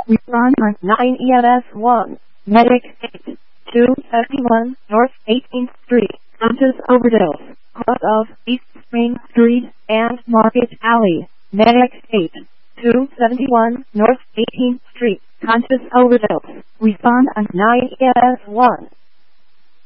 Respond on 9 EMS 1. Medic 8. 271 North 18th Street. Conscious overdose. Cause of East Spring Street and Market Alley. Medic 8. 271 North 18th Street. Conscious overdose. Respond on 9 EMS 1.